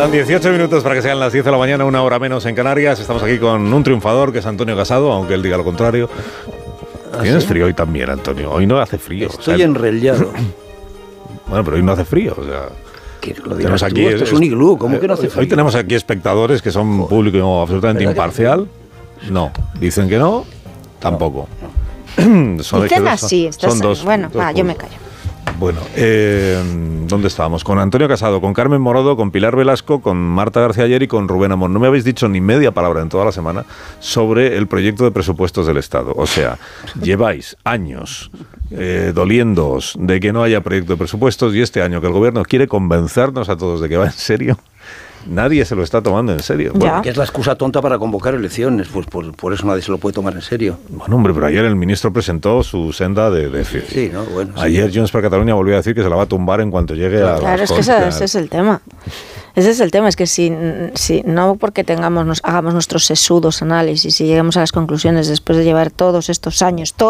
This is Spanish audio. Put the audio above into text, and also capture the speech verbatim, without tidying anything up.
Faltan dieciocho minutos para que sean las diez de la mañana, una hora menos en Canarias. Estamos aquí con un triunfador que es Antonio Casado, aunque él diga lo contrario. Tienes ¿sí? frío hoy también, Antonio. Hoy no hace frío. Estoy o sea, enrellado. Bueno, pero hoy no hace frío. O sea, que lo tenemos aquí, tú, esto es un iglú. ¿Cómo que no hace frío? Hoy tenemos aquí espectadores que son Joder. público absolutamente imparcial. No, dicen que no, tampoco. No. Son Dicen así. Son, son dos. Bueno, dos va, yo me callo. Bueno, eh, ¿dónde estábamos? Con Antonio Casado, con Carmen Morodo, con Pilar Velasco, con Marta García Ayer y con Rubén Amón. No me habéis dicho ni media palabra en toda la semana sobre el proyecto de presupuestos del Estado. O sea, lleváis años eh, doliéndoos de que no haya proyecto de presupuestos y este año que el gobierno quiere convencernos a todos de que va en serio. Nadie se lo está tomando en serio. Bueno, que es la excusa tonta para convocar elecciones, pues por, por eso nadie se lo puede tomar en serio. Bueno, hombre, pero ayer el ministro presentó su senda de... de sí, ¿no? Bueno, ayer sí. Junts per Catalunya volvió a decir que se la va a tumbar en cuanto llegue claro, a... Claro, es que ese, ese es el tema. Ese es el tema, es que si, si no porque tengamos, nos, hagamos nuestros sesudos análisis y lleguemos a las conclusiones después de llevar todos estos años, todos